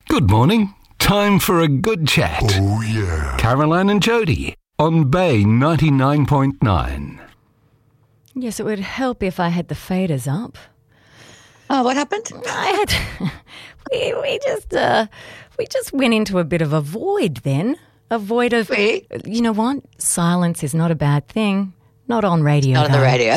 Good morning. Time for a good chat. Oh, yeah. Caroline and Jody on Bay 99.9. Yes, it would help if I had the faders up. Oh, what happened? We just went into a bit of a void then. A void of, you know what? Silence is not a bad thing. Not on radio. Not on the radio.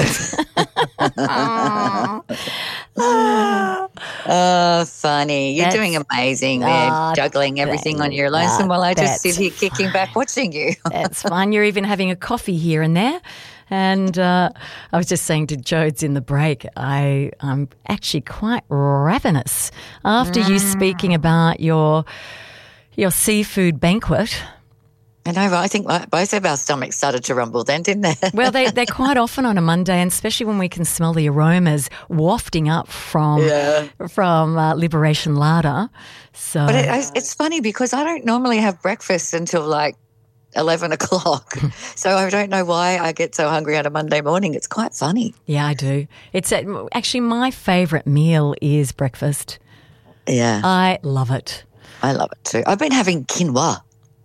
Oh, funny. You're doing amazing there, juggling everything on your lonesome while I just sit here kicking back watching you. That's fine. You're even having a coffee here and there. And I was just saying to Jodes in the break, I'm actually quite ravenous after you speaking about your seafood banquet. I know, right? I think both of our stomachs started to rumble then, didn't they? Well, they're quite often on a Monday, and especially when we can smell the aromas wafting up from Liberation Larder. So, but it's funny because I don't normally have breakfast until like 11 o'clock. So I don't know why I get so hungry on a Monday morning. It's quite funny. Yeah, I do. It's actually my favourite meal is breakfast. Yeah. I love it. I love it too. I've been having quinoa.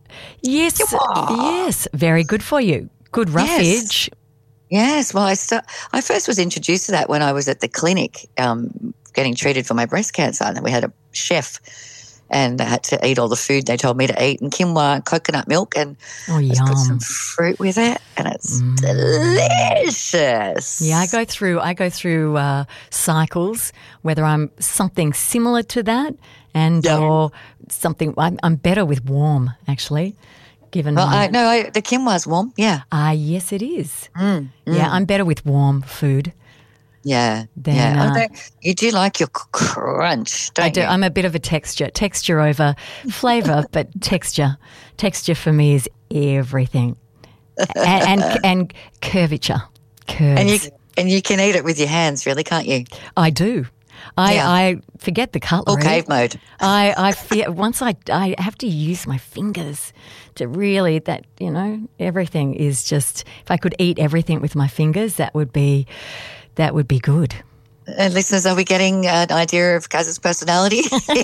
Yes, very good for you. Good roughage. Yes. Well, I first was introduced to that when I was at the clinic getting treated for my breast cancer, and then we had a chef, and I had to eat all the food they told me to eat, and quinoa and coconut milk, and just put some fruit with it, and it's delicious. Yeah, I go through cycles, whether I'm something similar to that or something. I'm better with warm, actually. The quinoa's warm. Yeah. Yes, it is. Yeah, I'm better with warm food. Yeah. You do like your crunch, don't you? I do. I'm a bit of a texture over flavour, but texture for me is everything, and curvature. Curves. And you can eat it with your hands, really, can't you? I do. I forget the cutlery. Or cave mode. I fear once I have to use my fingers to really everything is just, if I could eat everything with my fingers, that would be good. And listeners, are we getting an idea of Kaz's personality?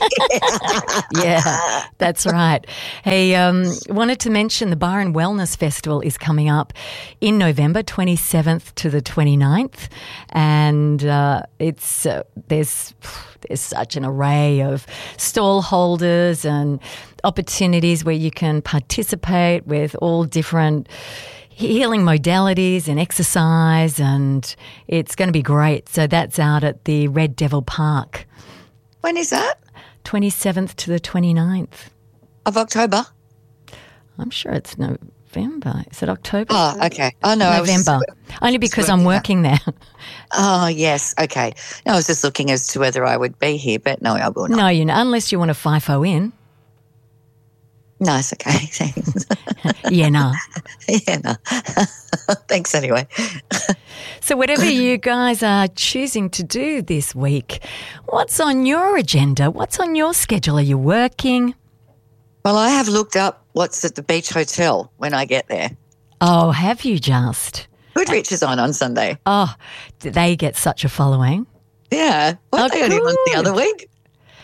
Yeah, that's right. Hey, wanted to mention the Bar and Wellness Festival is coming up in November, 27th to the 29th. And there's such an array of stall holders and opportunities where you can participate with all different healing modalities and exercise, and it's going to be great. So that's out at the Red Devil Park. When is that? 27th to the 29th. Of October? I'm sure it's November. Is it October? Oh, okay. Oh, no. November. Only because I'm working there. Oh, yes. Okay. No, I was just looking as to whether I would be here, but no, I will not. No, unless you want to FIFO in. No, it's okay. Thanks. Yeah, no. Yeah, no. Thanks anyway. So whatever you guys are choosing to do this week, what's on your agenda? What's on your schedule? Are you working? Well, I have looked up what's at the beach hotel when I get there. Oh, have you just? Goodrich is on Sunday. Oh, they get such a following. Yeah. Well, they only won the other week.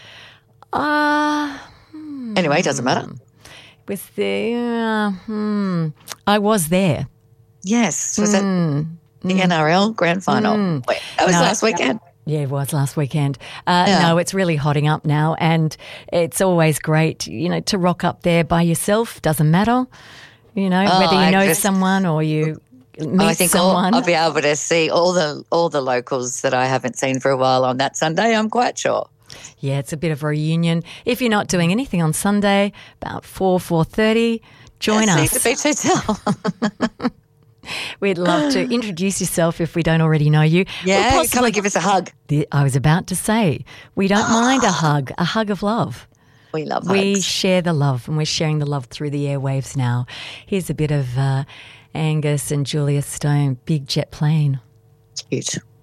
Anyway, it doesn't matter. With the I was there. Yes. Was it the NRL grand final? Wait, that was last weekend. Yeah, it was last weekend. No, it's really hotting up now, and it's always great, to rock up there by yourself. Doesn't matter, whether you know someone or you meet someone. I'll be able to see all the locals that I haven't seen for a while on that Sunday, I'm quite sure. Yeah, it's a bit of a reunion. If you're not doing anything on Sunday, about 4:30, join us. The beach hotel. We'd love to introduce yourself if we don't already know you. Yeah, come and give us a hug. I was about to say, we don't mind a hug of love. We love hugs. We share the love, and we're sharing the love through the airwaves now. Here's a bit of Angus and Julia Stone, Big Jet Plane. Cute.